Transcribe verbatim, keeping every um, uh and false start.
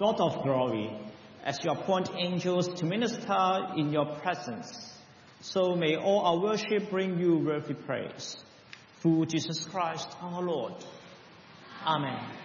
God of glory, as you appoint angels to minister in your presence, so may all our worship bring you worthy praise. Through Jesus Christ our Lord. Amen.